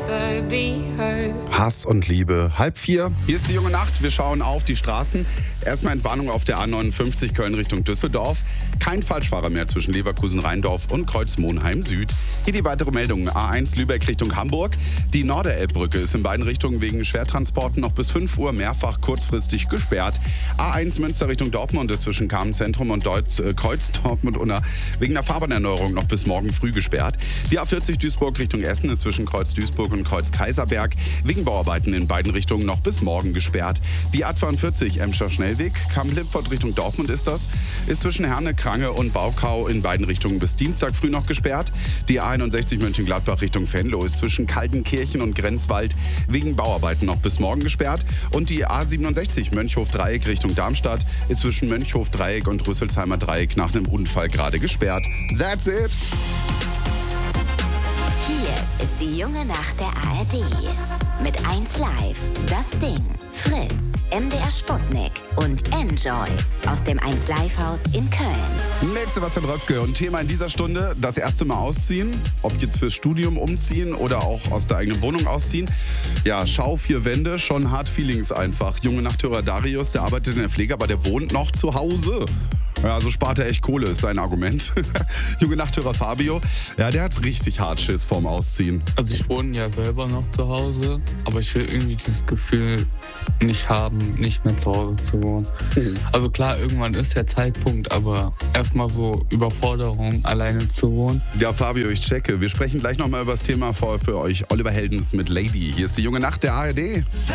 never be hurt. Hass und Liebe. 3:30. Hier ist die junge Nacht. Wir schauen auf die Straßen. Erstmal Entwarnung auf der A59 Köln Richtung Düsseldorf. Kein Falschfahrer mehr zwischen Leverkusen-Rheindorf und Kreuz-Monheim Süd. Hier die weitere Meldung. A1 Lübeck Richtung Hamburg. Die Norderelbbrücke ist in beiden Richtungen wegen Schwertransporten noch bis 5 Uhr mehrfach kurzfristig gesperrt. A1 Münster Richtung Dortmund ist zwischen Kamenszentrum und Kreuz Dortmund-Unna wegen der Fahrbahnerneuerung noch bis morgen früh gesperrt. Die A40 Duisburg Richtung Essen ist zwischen Kreuz Duisburg und Kreuz Kaiserberg wegen Bauarbeiten in beiden Richtungen noch bis morgen gesperrt. Die A42 Emscher Schnellweg, Kamp-Lipfort Richtung Dortmund ist zwischen Herne, Krange und Baukau in beiden Richtungen bis Dienstag früh noch gesperrt. Die A61 Mönchengladbach Richtung Venlo ist zwischen Kaltenkirchen und Grenzwald wegen Bauarbeiten noch bis morgen gesperrt. Und die A67 Mönchhof-Dreieck Richtung Darmstadt ist zwischen Mönchhof-Dreieck und Rüsselsheimer Dreieck nach einem Unfall gerade gesperrt. That's it! Hier ist die junge Nacht der ARD. Mit 1 Live, Das Ding, Fritz, MDR Sputnik und Enjoy aus dem 1 Live Haus in Köln. Mit Sebastian Röpke und Thema in dieser Stunde: das erste Mal ausziehen. Ob jetzt fürs Studium umziehen oder auch aus der eigenen Wohnung ausziehen. Ja, schau 4 Wände, schon hart Feelings einfach. Junge Nachthörer Darius, der arbeitet in der Pflege, aber der wohnt noch zu Hause. Ja, so spart er echt Kohle, ist sein Argument. Junge Nachthörer Fabio, ja, der hat richtig hart Schiss vorm Ausziehen. Also ich wohne ja selber noch zu Hause, aber ich will irgendwie dieses Gefühl nicht haben, nicht mehr zu Hause zu wohnen. Also klar, irgendwann ist der Zeitpunkt, aber erstmal so Überforderung, alleine zu wohnen. Ja, Fabio, ich checke. Wir sprechen gleich nochmal über das Thema für euch. Oliver Heldens mit Lady. Hier ist die junge Nacht der ARD.